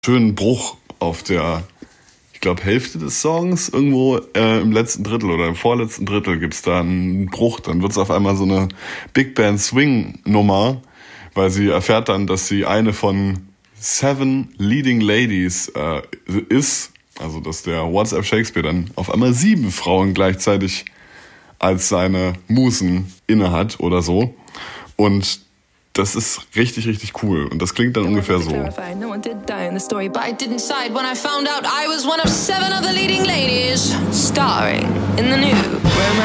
schönen Bruch auf der, ich glaube, Hälfte des Songs. Irgendwo im letzten Drittel oder im vorletzten Drittel gibt's da einen Bruch. Dann wird's auf einmal so eine Big Band Swing Nummer, weil sie erfährt dann, dass sie eine von 7 Leading Ladies ist. Also dass der WhatsApp Shakespeare dann auf einmal 7 Frauen gleichzeitig als seine Musen innehat oder so. Und das ist richtig, richtig cool. Und das klingt dann ungefähr so. No one did die in the story, but I didn't side when I found out I was one of 7 other leading ladies, starring in the new romance.